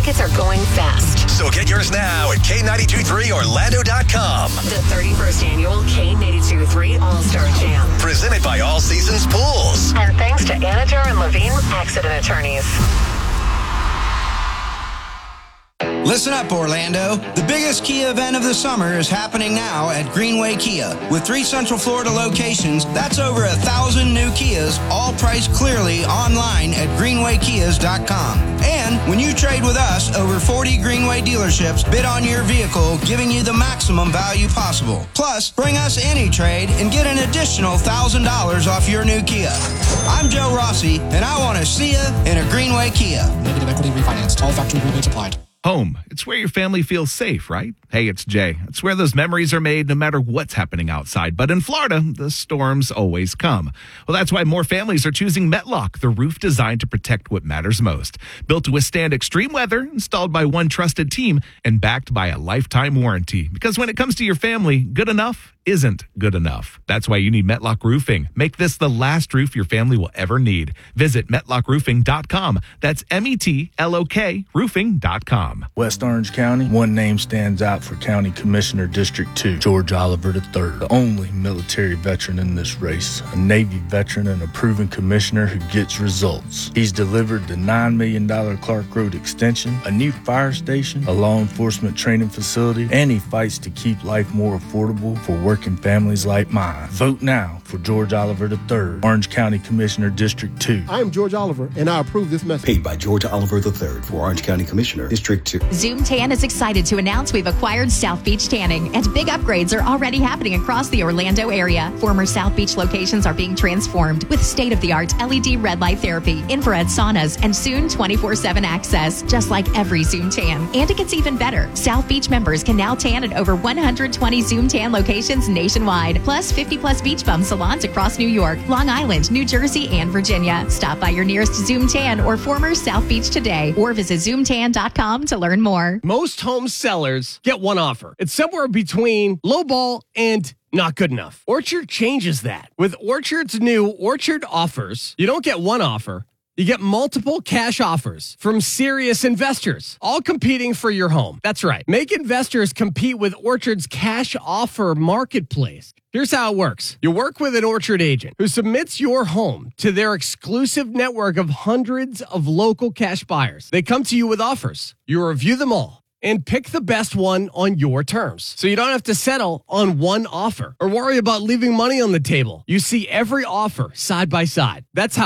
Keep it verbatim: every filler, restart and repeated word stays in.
Tickets are going fast. So get yours now at K nine two three Orlando dot com. The thirty-first annual K nine two three All-Star Jam. Presented by All Seasons Pools. And thanks to Anajar and Levine Accident Attorneys. Listen up, Orlando. The biggest Kia event of the summer is happening now at Greenway Kia. With three Central Florida locations, that's over a thousand new Kias, all priced clearly online at greenway kias dot com. And when you trade with us, over forty Greenway dealerships bid on your vehicle, giving you the maximum value possible. Plus, bring us any trade and get an additional one thousand dollars off your new Kia. I'm Joe Rossi, and I want to see you in a Greenway Kia. Negative equity refinanced. All factory rebates applied. Home. It's where your family feels safe, right? Hey, it's Jay. It's where those memories are made no matter what's happening outside. But in Florida, the storms always come. Well, that's why more families are choosing Metlock, the roof designed to protect what matters most. Built to withstand extreme weather, installed by one trusted team, and backed by a lifetime warranty. Because when it comes to your family, good enough isn't good enough. That's why you need Metlock Roofing. Make this the last roof your family will ever need. Visit metlock roofing dot com. That's M E T L O K roofing dot com. West Orange County, one name stands out for County Commissioner District two, George Oliver the third, the only military veteran in this race, a Navy veteran and a proven commissioner who gets results. He's delivered the nine million dollars Clark Road extension, a new fire station, a law enforcement training facility, and he fights to keep life more affordable for working families like mine. Vote now for George Oliver the third, Orange County Commissioner District two. I am George Oliver, and I approve this message. Paid by George Oliver the third for Orange County Commissioner, District two. Zoom Tan is excited to announce we've acquired South Beach Tanning, and big upgrades are already happening across the Orlando area. Former South Beach locations are being transformed with state-of-the-art L E D red light therapy, infrared saunas, and soon twenty-four seven access, just like every Zoom Tan. And it gets even better. South Beach members can now tan at over one hundred twenty Zoom Tan locations nationwide, plus fifty plus beach bum salons across New York, Long Island, New Jersey, and Virginia. Stop by your nearest Zoom Tan or former South Beach today, or visit zoom tan dot com to learn more. Most home sellers get one offer. It's somewhere between lowball and not good enough. Orchard changes that. With Orchard's new Orchard Offers, you don't get one offer. You get multiple cash offers from serious investors, all competing for your home. That's right. Make investors compete with Orchard's cash offer marketplace. Here's how it works. You work with an Orchard agent who submits your home to their exclusive network of hundreds of local cash buyers. They come to you with offers. You review them all and pick the best one on your terms. So you don't have to settle on one offer or worry about leaving money on the table. You see every offer side by side. That's how